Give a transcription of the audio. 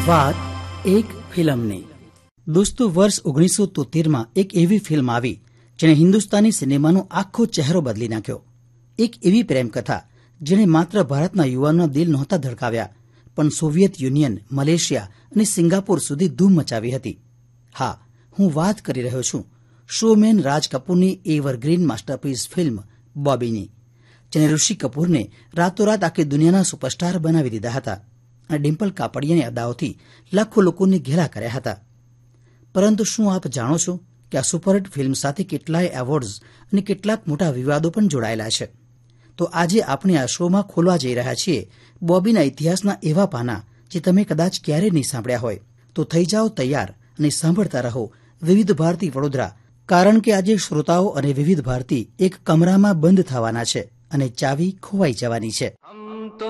વાત એક ફિલ્મની. દોસ્તો, વર્ષ 1973માં એક એવી ફિલ્મ આવી જેણે હિન્દુસ્તાની સિનેમાનો આખો ચહેરો બદલી નાખ્યો. એક એવી પ્રેમકથા જેણે માત્ર ભારતના યુવાનોના દિલ નહોતા ધડકાવ્યા, પણ સોવિયત યુનિયન, મલેશિયા અને સિંગાપોર સુધી ધૂમ મચાવી હતી. હા, હું વાત કરી રહ્યો છું શોમેન રાજ કપૂરની એવરગ્રીન માસ્ટરપીસ ફિલ્મ બોબીની, જેને ઋષિ કપૂરને રાતોરાત આખી દુનિયાના સુપરસ્ટાર બનાવી દીધા હતા અને ડિમ્પલ કાપડિયાની અદાઓથી લાખો લોકોને ઘેરા કર્યા હતા. પરંતુ શું આપ જાણો છો કે આ સુપરહિટ ફિલ્મ સાથે કેટલાય એવોર્ડ્સ અને કેટલાક મોટા વિવાદો પણ જોડાયેલા છે? તો આજે આપણે આ શોમાં ખોલવા જઈ રહ્યા છીએ બોબીના ઇતિહાસના એવા પાના જે તમે કદાચ ક્યારેય નહીં સાંભળ્યા હોય. તો થઈ જાઓ તૈયાર અને સાંભળતા રહો વિવિધ ભારતી વડોદરા, કારણ કે આજે શ્રોતાઓ અને વિવિધ ભારતી એક કમરામાં બંધ થવાના છે અને ચાવી ખોવાઈ જવાની છે.